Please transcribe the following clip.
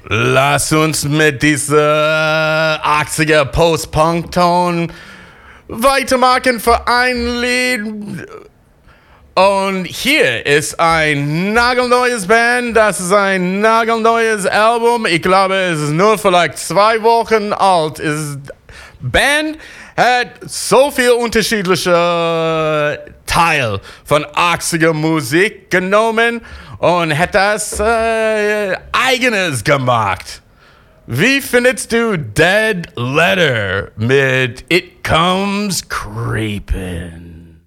Lass uns mit dieser 80er Post-Punk-Ton weitermachen für ein Lied. Und hier ist ein nagelneues Band, das ist ein nagelneues Album. Ich glaube, es ist nur vielleicht 2 Wochen alt. Band hat so viel unterschiedliche Teile von 80er Musik genommen und hat das eigenes gemacht. Wie findest du Dead Letter mit It Comes Creepin'?